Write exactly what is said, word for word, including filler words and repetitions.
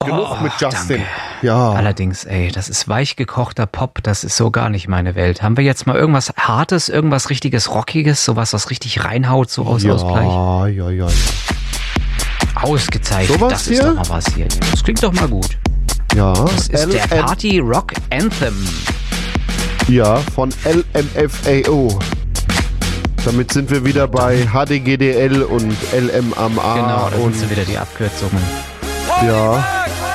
genug Oh, mit Justin. danke. Ja. Allerdings, ey, das ist weichgekochter Pop, das ist so gar nicht meine Welt. Haben wir jetzt mal irgendwas Hartes, irgendwas richtiges Rockiges, sowas, was richtig reinhaut, so aus ja, Ausgleich? Ja, ja, ja. Ausgezeichnet, Sowas das hier? ist doch mal was hier. Das klingt doch mal gut. Ja. Das ist der L M Party Rock Anthem. Ja, von L M F A O. Damit sind wir wieder bei H D G D L und L M A M A. Genau, da und sind wieder die Abkürzungen. ja.